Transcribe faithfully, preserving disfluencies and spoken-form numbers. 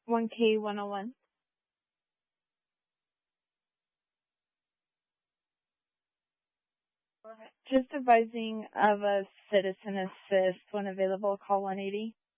one K one oh one. Just advising of a citizen assist. When available, call one eighty.